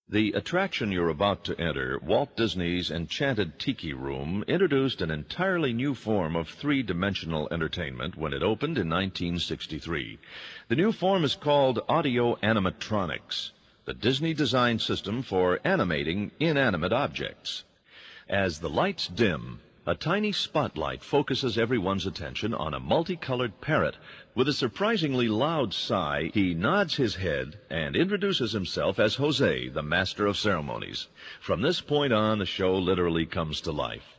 The attraction you're about to enter, Walt Disney's Enchanted Tiki Room, introduced an entirely new form of three-dimensional entertainment when it opened in 1963. The new form is called audio animatronics, the Disney design system for animating inanimate objects. As the lights dim, a tiny spotlight focuses everyone's attention on a multicolored parrot. With a surprisingly loud sigh, he nods his head and introduces himself as Jose, the master of ceremonies. From this point on, the show literally comes to life.